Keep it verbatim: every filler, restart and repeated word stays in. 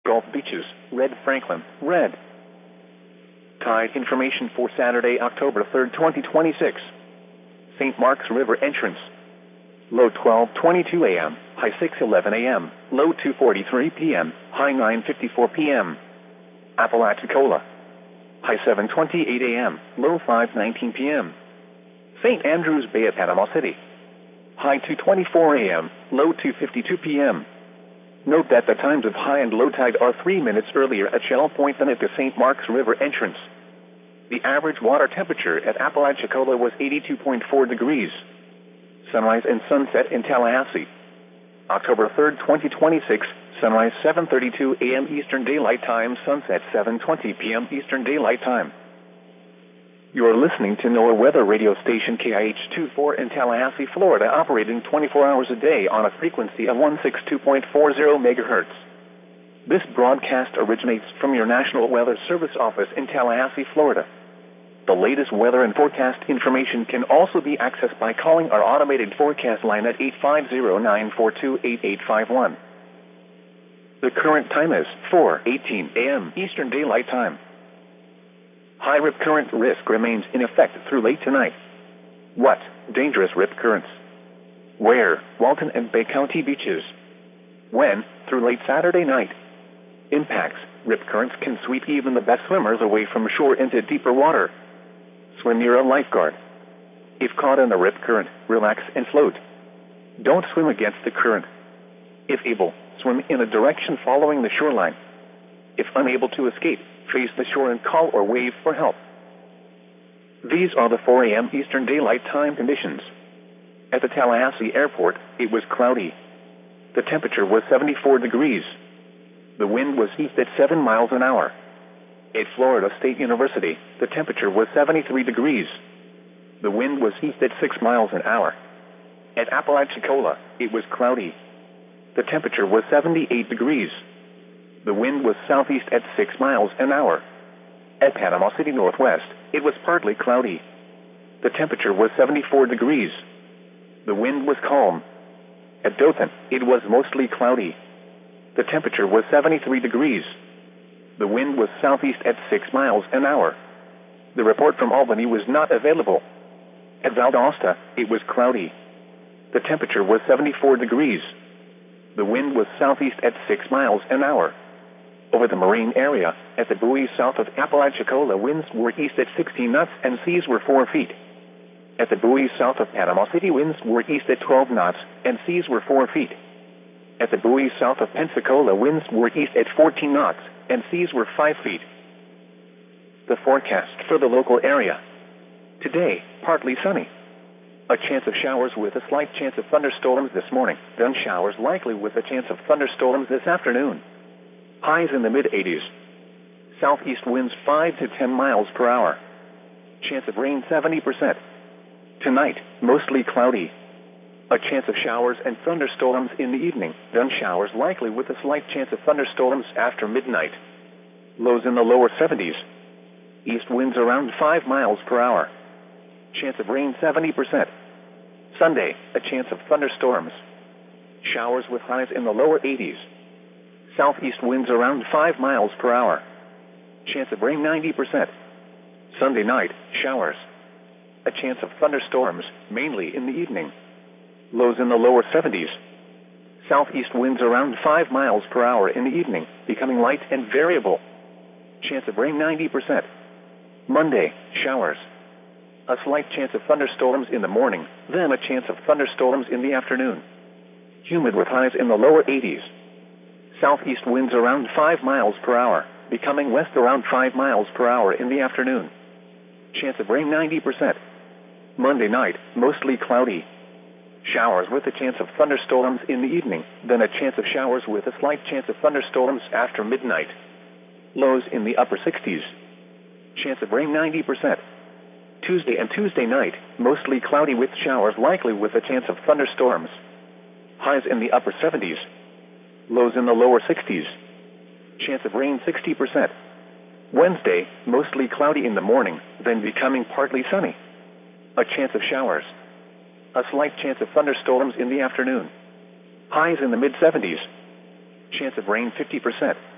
Gulf Beaches, red. Franklin, red. Tide information for Saturday, October third, twenty twenty-six. Saint Mark's River entrance. Low twelve twenty-two a m, high six eleven a m, low two forty-three p m, high nine fifty-four p m Apalachicola. High seven twenty-eight a m, low five nineteen p m Saint Andrews Bay at Panama City. High two twenty-four a m, low two fifty-two p m Note that the times of high and low tide are three minutes earlier at Shell Point than at the Saint Mark's River entrance. The average water temperature at Apalachicola was eighty-two point four degrees. Sunrise and sunset in Tallahassee. October third, twenty twenty-six, sunrise seven thirty-two a m Eastern Daylight Time, sunset seven twenty p m Eastern Daylight Time. You are listening to NOAA weather radio station K I H twenty-four in Tallahassee, Florida, operating twenty-four hours a day on a frequency of one sixty-two point four zero megahertz. This broadcast originates from your National Weather Service office in Tallahassee, Florida. The latest weather and forecast information can also be accessed by calling our automated forecast line at eight five zero, nine four two, eight eight five one. The current time is four eighteen a m Eastern Daylight Time. High rip current risk remains in effect through late tonight. What? Dangerous rip currents. Where? Walton and Bay County beaches. When? Through late Saturday night. Impacts. Rip currents can sweep even the best swimmers away from shore into deeper water. Swim near a lifeguard. If caught in a rip current, relax and float. Don't swim against the current. If able, swim in a direction following the shoreline. If unable to escape, face the shore and call or wave for help. These are the four a m Eastern Daylight Time conditions. At the Tallahassee Airport, it was cloudy. The temperature was seventy-four degrees. The wind was east at seven miles an hour. At Florida State University, the temperature was seventy-three degrees. The wind was east at six miles an hour. At Apalachicola, it was cloudy. The temperature was seventy-eight degrees. The wind was southeast at six miles an hour. At Panama City Northwest, it was partly cloudy. The temperature was seventy-four degrees. The wind was calm. At Dothan, it was mostly cloudy. The temperature was seventy-three degrees. The wind was southeast at six miles an hour. The report from Albany was not available. At Valdosta, it was cloudy. The temperature was seventy-four degrees. The wind was southeast at six miles an hour. Over the marine area, at the buoys south of Apalachicola, winds were east at sixteen knots and seas were four feet. At the buoys south of Panama City, winds were east at twelve knots and seas were four feet. At the buoys south of Pensacola, winds were east at fourteen knots and seas were five feet. The forecast for the local area. Today, partly sunny. A chance of showers with a slight chance of thunderstorms this morning, then showers likely with a chance of thunderstorms this afternoon. Highs in the mid-eighties. Southeast winds five to ten miles per hour. Chance of rain seventy percent. Tonight, mostly cloudy. A chance of showers and thunderstorms in the evening, then showers likely with a slight chance of thunderstorms after midnight. Lows in the lower seventies. East winds around five miles per hour. Chance of rain seventy percent. Sunday, a chance of thunderstorms. Showers with highs in the lower eighties. Southeast winds around five miles per hour. Chance of rain ninety percent. Sunday night, showers. A chance of thunderstorms, mainly in the evening. Lows in the lower seventies. Southeast winds around five miles per hour in the evening, becoming light and variable. Chance of rain ninety percent. Monday, showers. A slight chance of thunderstorms in the morning, then a chance of thunderstorms in the afternoon. Humid with highs in the lower eighties. Southeast winds around five miles per hour, becoming west around five miles per hour in the afternoon. Chance of rain ninety percent. Monday night, mostly cloudy. Showers with a chance of thunderstorms in the evening, then a chance of showers with a slight chance of thunderstorms after midnight. Lows in the upper sixties. Chance of rain ninety percent. Tuesday and Tuesday night, mostly cloudy with showers likely with a chance of thunderstorms. Highs in the upper seventies. Lows in the lower sixties. Chance of rain sixty percent. Wednesday, mostly cloudy in the morning, then becoming partly sunny. A chance of showers. A slight chance of thunderstorms in the afternoon. Highs in the mid seventies. Chance of rain fifty percent.